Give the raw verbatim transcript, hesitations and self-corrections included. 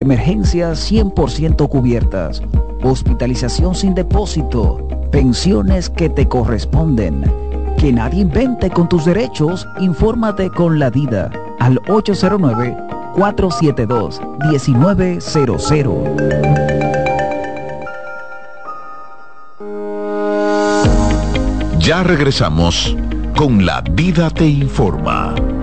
emergencias cien por ciento cubiertas, hospitalización sin depósito, pensiones que te corresponden. Que nadie invente con tus derechos. Infórmate con la DIDA al ocho cero nueve, cuatro siete dos, uno nueve cero cero. Ya regresamos con La Vida te informa.